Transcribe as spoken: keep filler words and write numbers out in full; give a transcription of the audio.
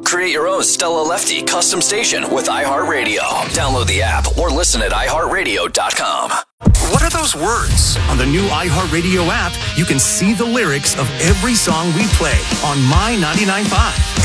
Create your own Stella Lefty custom station with iHeartRadio. Download the app or listen at i heart radio dot com. What are those words? On the new iHeartRadio app, you can see the lyrics of every song we play on My ninety-nine point five.